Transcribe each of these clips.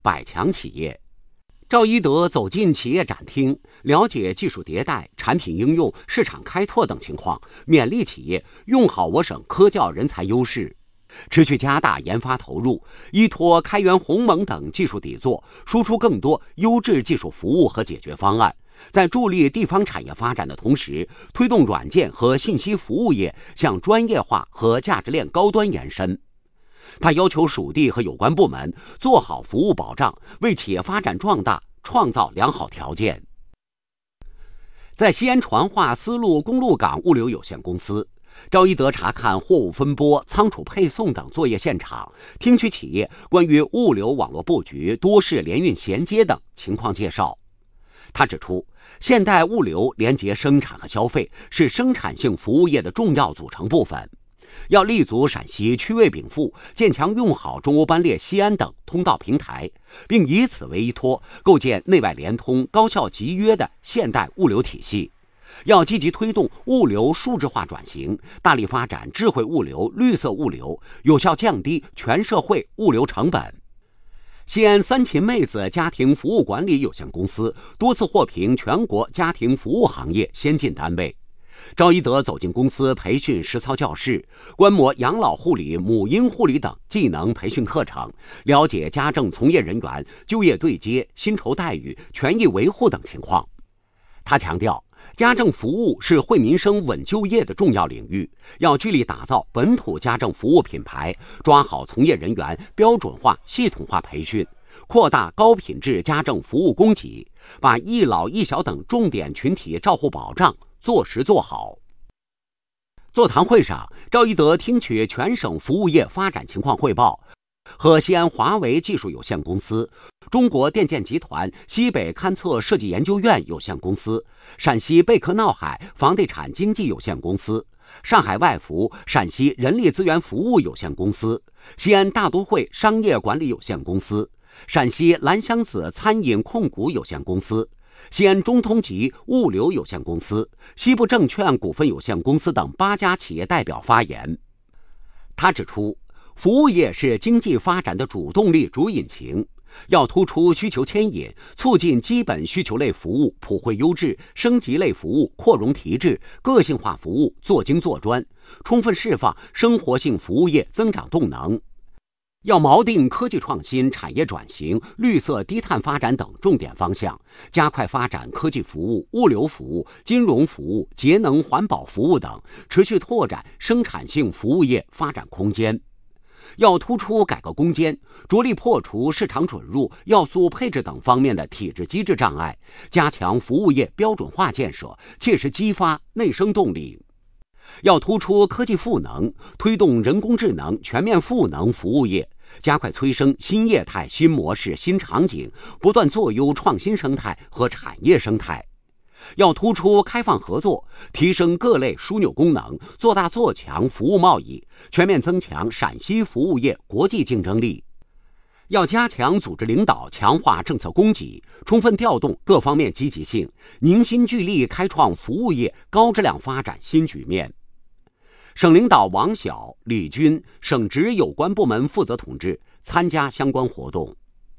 百强企业。赵一德走进企业展厅，了解技术迭代、产品应用、市场开拓等情况，勉励企业用好我省科教人才优势，持续加大研发投入，依托开源鸿蒙等技术底座，输出更多优质技术服务和解决方案。在助力地方产业发展的同时，推动软件和信息服务业向专业化和价值链高端延伸。他要求属地和有关部门做好服务保障，为企业发展壮大创造良好条件。在西安传化丝路公路港物流有限公司，赵一德查看货物分拨、仓储配送等作业现场，听取企业关于物流网络布局、多式联运衔接等情况介绍。他指出，现代物流连接生产和消费，是生产性服务业的重要组成部分。要立足陕西区位禀赋，建强用好中欧班列西安等通道平台，并以此为依托，构建内外联通、高效集约的现代物流体系。要积极推动物流数字化转型，大力发展智慧物流、绿色物流，有效降低全社会物流成本。西安三秦妹子家庭服务管理有限公司多次获评全国家庭服务行业先进单位。赵一德走进公司培训实操教室，观摩养老护理、母婴护理等技能培训课程，了解家政从业人员就业对接、薪酬待遇、权益维护等情况。他强调，家政服务是惠民生、稳就业的重要领域，要聚力打造本土家政服务品牌，抓好从业人员标准化、系统化培训，扩大高品质家政服务供给，把一老一小等重点群体照护保障做实做好。座谈会上，赵一德听取全省服务业发展情况汇报，和西安华为技术有限公司、中国电建集团西北勘测设计研究院有限公司、陕西贝壳闹海房地产经纪有限公司、上海外服陕西人力资源服务有限公司、西安大都会商业管理有限公司、陕西蓝箱子餐饮控股有限公司、西安中通集物流有限公司、西部证券股份有限公司等8家企业代表发言。他指出，服务业是经济发展的主动力、主引擎，要突出需求牵引，促进基本需求类服务普惠优质、升级类服务扩容提质、个性化服务做精做专，充分释放生活性服务业增长动能。要锚定科技创新、产业转型、绿色低碳发展等重点方向，加快发展科技服务、物流服务、金融服务、节能环保服务等，持续拓展生产性服务业发展空间。要突出改革攻坚，着力破除市场准入、要素配置等方面的体制机制障碍，加强服务业标准化建设，切实激发内生动力。要突出科技赋能，推动人工智能全面赋能服务业，加快催生新业态、新模式、新场景，不断做优创新生态和产业生态。要突出开放合作，提升各类枢纽功能，做大做强服务贸易，全面增强陕西服务业国际竞争力。要加强组织领导，强化政策供给，充分调动各方面积极性，凝心聚力开创服务业高质量发展新局面。省领导王晓、李军、省直有关部门负责同志参加相关活动。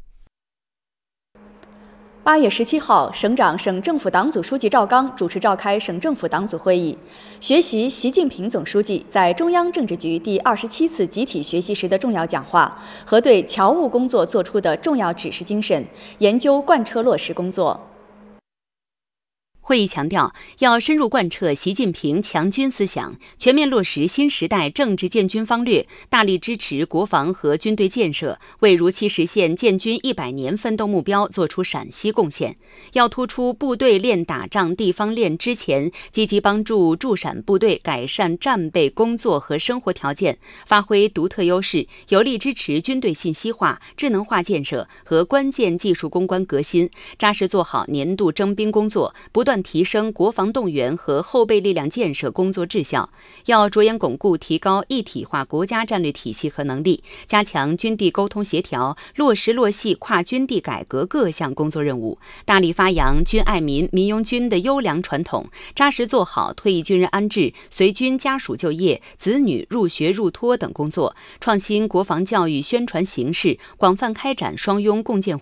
8月17号，省长、省政府党组书记赵刚主持召开省政府党组会议，学习习近平总书记在中央政治局第27次集体学习时的重要讲话和对侨务工作作出的重要指示精神，研究贯彻落实工作。 会议强调，要深入贯彻习近平强军思想，全面落实新时代政治建军方略，大力支持国防和军队建设，为如期实现建军100年奋斗目标作出陕西贡献。要突出部队练打仗、地方练之前，积极帮助驻陕部队改善战备工作和生活条件，发挥独特优势，有力支持军队信息化、智能化建设和关键技术攻关革新，扎实做好年度征兵工作，不断断提升国防动员和后备力量建设工作质效，要着眼巩固提高一体化国家战略体系和能力，加强军地沟通协调，落实落细跨军地改革各项工作任务，大力发扬军爱民、民拥军的优良传统，扎实做好退役军人安置、随军家属就业、子女入学入托等工作，创新国防教育宣传形式，广泛开展双拥共建